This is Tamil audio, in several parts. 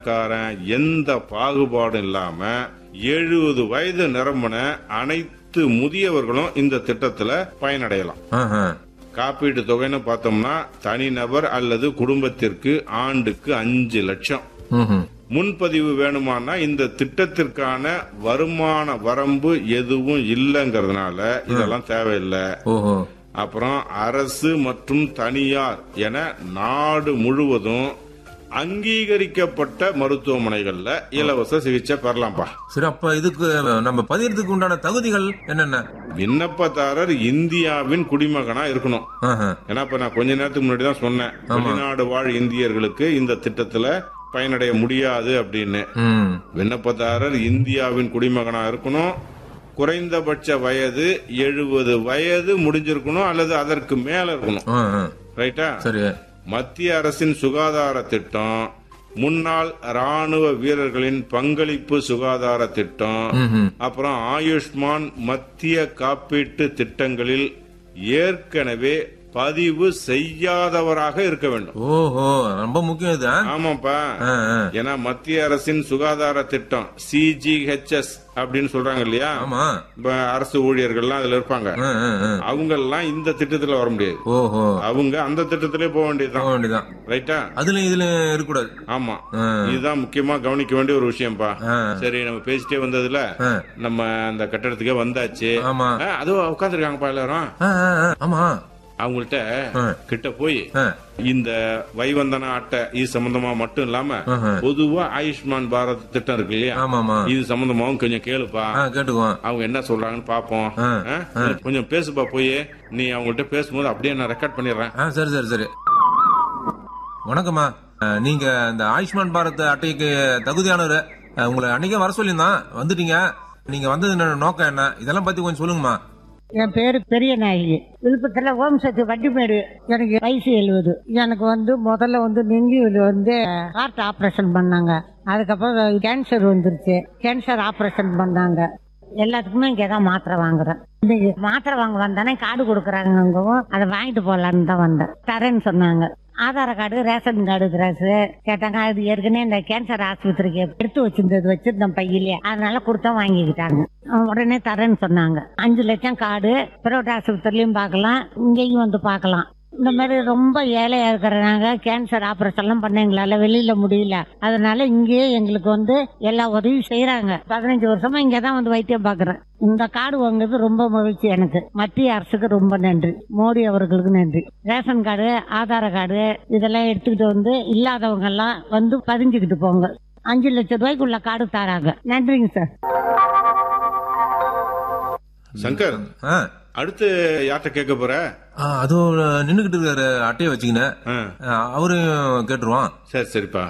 எந்த பாகுபாடும் இல்லாம 70 வயது நிரம்பின அனைத்து முதியவர்களும் இந்த திட்டத்துல பயனடையலாம். காப்பீட்டு தொகைன்னு பார்த்தோம்னா தனிநபர் அல்லது குடும்பத்திற்கு ஆண்டுக்கு 5 லட்சம். முன்பதிவு வேணுமானா இந்த திட்டத்திற்கான வருமான வரம்பு எதுவும் இல்லங்கிறதுனால இதெல்லாம் தேவையில்லை. அப்புறம் அரசு மற்றும் தனியார் என நாடு முழுவதும் அங்கீகரிக்கப்பட்ட மருத்துவமனைகள்ல இலவச சிகிச்சை பெறலாம்பா. சரி, அப்ப இதுக்கு நம்ம பதியறதுக்கு உண்டான தகுதிகள் என்னென்ன? விண்ணப்பதாரர் இந்தியாவின் குடிமகனா இருக்கணும். ஏன்னா இப்ப நான் கொஞ்ச நேரத்துக்கு முன்னாடி தான் சொன்னேன், வெளிநாடு வாழ் இந்தியர்களுக்கு இந்த திட்டத்துல பயனடைய முடியாது அப்படின்னு. விண்ணப்பதாரர் இந்தியாவின் குடிமகனா இருக்கணும். குறைந்தபட்ச வயது 70 வயது முடிஞ்சிருக்கணும் அல்லது அதற்கு மேல இருக்கணும். ரைட்டா? சரி. மத்திய அரசின் சுகாதார திட்டம், முன்னாள் ராணுவ வீரர்களின் பங்களிப்பு சுகாதார திட்டம், அப்புறம் ஆயுஷ்மான் மத்திய காப்பீட்டு திட்டங்களில் ஏற்கனவே பதிவு செய்யாதவராக இருக்க வேண்டும். ஓஹோ, ரொம்ப முக்கியம் இது. ஆமாப்பா. ஏன்னா மத்திய அரசின் சுகாதார திட்டம் CGHS அப்படின்னு சொல்றாங்க இல்லையா, அரசு ஊழியர்கள்லாம் அதுல இருப்பாங்க. அவங்க எல்லாம் இந்த திட்டத்துல வர முடியாது. அவங்க அந்த திட்டத்திலே போக வேண்டியதுதான். ரைட்டா? அதுல இதுல இருக்கக்கூடாது. ஆமா, இதுதான் முக்கியமா கவனிக்க வேண்டிய ஒரு விஷயம்ப்பா. சரி, நம்ம பேசிட்டே வந்ததுல நம்ம அந்த கட்டடத்துக்கே வந்தாச்சு. அதுவும் உட்காந்துருக்காங்கப்பா எல்லாரும். ஆமா, அவங்கள்ட்ட கிட்ட போய் இந்த வைவந்தனா அட்டை இது சம்பந்தமா மட்டும் இல்லாம பொதுவா ஆயுஷ்மான் பாரத் திட்டம் இருக்கு இல்லையா, இது சம்பந்தமாவும் கொஞ்சம் கேளுப்பா, கேட்டுக்குவோம், அவங்க என்ன சொல்றாங்கன்னு பாப்போம். கொஞ்சம் பேசுப்பா, போய் நீ அவங்கள்ட்ட பேசும்போது அப்படியே நான் ரெக்கார்ட் பண்ணிடுறேன். சரி சரி சரி. வணக்கம்மா, நீங்க இந்த ஆயுஷ்மான் பாரத் அட்டைக்கு தகுதியானவர். உங்களை அன்னைக்கே வர சொல்லியிருந்தான், வந்துட்டீங்க. நீங்க வந்தது நோக்கம் என்ன, இதெல்லாம் பத்தி கொஞ்சம் சொல்லுங்கம்மா. என் பேரு பெரிய நாயகி, விழுப்புரத்துல ஓம் சக்தி வட்டிமேடு. எனக்கு வயசு 70. எனக்கு முதல்ல நெஞ்சில் ஹார்ட் ஆபரேஷன் பண்ணாங்க. அதுக்கப்புறம் கேன்சர் வந்துருச்சு. கேன்சர் ஆபரேஷன் பண்ணாங்க. எல்லாத்துக்குமே இங்கதான் மாத்திரை வாங்குறேன். இன்னைக்கு மாத்திரை வாங்க வந்தானே கார்டு கொடுக்குறாங்கவும் அதை வாங்கிட்டு போலான்னு தான் வந்தேன். தரேன்னு சொன்னாங்க. Aadhaar card, ration card, cross கேட்டாங்க. அது ஏற்கனவே இந்த கேன்சர் ஆஸ்பத்திரிக்கு எடுத்து வச்சிருந்தேன் பையிலே, அதனால கொடுத்தா வாங்கிக்கிட்டாங்க. உடனே தரேன்னு சொன்னாங்க. 5 லட்சம் கார்டு பிரைவேட் ஆஸ்பத்திரிலையும் பார்க்கலாம், இங்கேயும் வந்து பார்க்கலாம். இந்த மாதிரி ரொம்ப ஏழையா இருக்கிறனாங்க கேன்சர் ஆபரேஷன் எல்லாம் பண்ண எங்களால வெளியில முடியல. அதனால இங்கேயே எங்களுக்கு எல்லா உதவியும் செய்யறாங்க. 15 வருஷமா இங்கதான் வைத்தியம் பாக்குறேன். இந்த கார்டு வாங்குறது ரொம்ப மகிழ்ச்சி எனக்கு. மத்திய அரசுக்கு ரொம்ப நன்றி, மோடி அவர்களுக்கு நன்றி. ரேஷன் கார்டு, ஆதார் கார்டு இதெல்லாம் எடுத்துக்கிட்டு இல்லாதவங்க எல்லாம் பதிஞ்சுக்கிட்டு போங்க. 5 லட்சம் ரூபாய்க்குள்ள கார்டு தராங்க. நன்றிங்க சார். சங்கர், அடுத்து யார்கிட்ட கேட்க போற? அதுவும் நின்னுகிட்டு இருக்காரு, அட்டையை வச்சுக்கினேன், அவரையும் கேட்டுருவான். சரி சரிப்பா.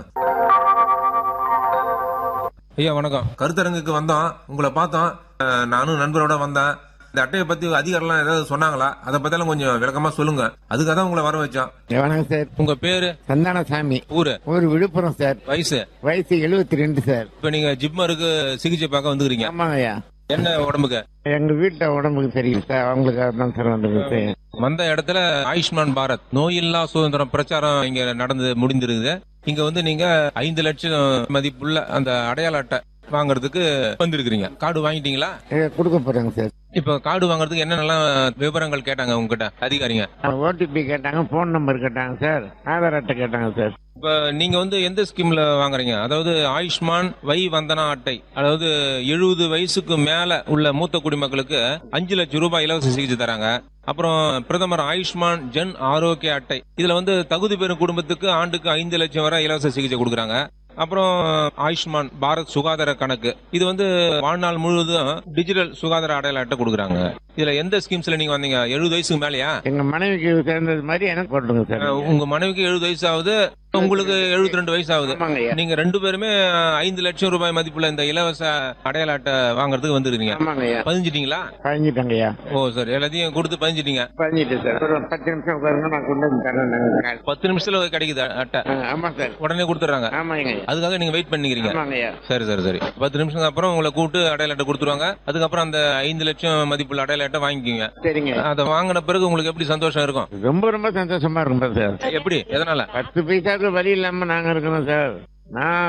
ஐயா வணக்கம். கருத்தரங்குக்கு வந்தோம், உங்களை பார்த்தோம். நானும் நண்பரோட வந்தேன். இந்த அட்டையை பத்தி அதிகாரிலாம் ஏதாவது சொன்னாங்களா, அதை பத்தி எல்லாம் கொஞ்சம் விளக்கமா சொல்லுங்க. அதுக்காக தான் உங்களை வர வச்சோம். வணக்கம் சார். உங்க பேரு? சந்தானசாமி. ஊரு? விழுப்புரம் சார். வயசு? வயசு 72 சார். இப்ப நீங்க ஜிப்மருக்கு சிகிச்சை பார்க்க வந்துக்கிறீங்க? ஆமாங்க ஐயா. என்ன உடம்புக்கு? எங்க வீட்டுல உடம்புக்கு சரியில்லை சார், அவங்களுக்காக தான் சார் வந்து. வந்த இடத்துல ஆயுஷ்மான் பாரத் நோயில்லா சுதந்திரம் பிரச்சாரம் இங்க நடந்து முடிந்திருக்குது. இங்க நீங்க 5 லட்சம் மதிப்புள்ள அந்த அடையாள அட்டை வாங்குறதுக்கு வந்திருக்கீங்க. கார்டு வாங்கிட்டீங்களா? கொடுக்க போறாங்க சார். இப்ப கார்டு வாங்குறதுக்கு என்னென்னலாம் விவரங்கள் கேட்டாங்க உங்ககிட்ட அதிகாரிங்க? OTP கேட்டாங்க, போன் நம்பர் கேட்டாங்க சார், ஆதார் அட்டை கேட்டாங்க சார். இப்ப நீங்க எந்த ஸ்கீம்ல வாங்குறீங்க? அதாவது ஆயுஷ்மான் வை வந்தனா அட்டை, அதாவது 70 வயசுக்கு மேல உள்ள மூத்த குடிமக்களுக்கு 5 லட்சம் ரூபாய் இலவச சிகிச்சை தராங்க. அப்புறம் பிரதமர் ஆயுஷ்மான் ஜன் ஆரோக்கிய அட்டை, இதுல தகுதி பெறும் குடும்பத்துக்கு ஆண்டுக்கு 5 லட்சம் வரை இலவச சிகிச்சை கொடுக்கறாங்க. அப்புறம் ஆயுஷ்மான் பாரத் சுகாதார கணக்கு, இது வாழ்நாள் முழுவதும் டிஜிட்டல் சுகாதார அடையாள அட்டை கொடுக்கறாங்க. இதுல எந்த ஸ்கீம்ஸ்ல நீங்க வந்தீங்க? 70 வயசுக்கு மேலயா? எங்க மனைவிக்கு சேர்ந்தது மாதிரி எனக்கு போட்டுங்க சார். உங்க மனைவிக்கு 70 வயசு ஆகுது, உங்களுக்கு 72 வயசு ஆகுது. நீங்க 2 பேருமே 5 லட்சம் ரூபாய் மதிப்புள்ள இந்த இலவச அடையாள அட்டை வாங்குறதுக்கு வந்துருக்கீங்க. பதிஞ்சிட்டீங்களா? பதிஞ்சிட்டாங்கய்யா. ஓ சார், எல்லாத்தையும் கொடுத்து பதிஞ்சிட்டீங்க? பதிஞ்சிட்டேன் சார். ஒரு 10 நிமிஷம் உட்காருங்க, நான் கொண்டு வந்து தரேன். 10 நிமிஷத்துல கிடைக்குது அட்டை? ஆமா சார். உடனே கொடுத்துறாங்க? ஆமாங்க. அதுக்காக நீங்க வெயிட் பண்ணிக்கிறீங்க? சரி சரி சரி. 10 நிமிஷம் அப்புறம் உங்களை கூப்பிட்டு அடையாள அட்டை கொடுத்துருவாங்க. அதுக்கப்புறம் அந்த 5 லட்சம் மதிப்புள்ள அடையாள அட்டை வாங்கிக்கோங்க. சரிங்க. அதை வாங்கின பிறகு உங்களுக்கு எப்படி சந்தோஷம் இருக்கும்? ரொம்ப ரொம்ப சந்தோஷமா இருக்கும் சார். எப்படி? எதனால? 10 பைசாக்கு வழி இல்லாம நாங்க இருக்கணும் சார். நான்